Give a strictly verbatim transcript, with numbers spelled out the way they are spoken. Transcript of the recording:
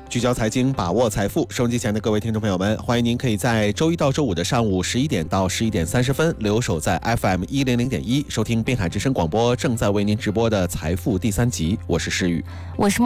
聚焦财经，把握财富。收音机前的各位听众朋友们，欢迎您可以在周一到周五的上午十一点到十一点三十分留守在 F M 一零零点一，收听滨海之声广播正在为您直播的财富第三集。我是诗雨， 我是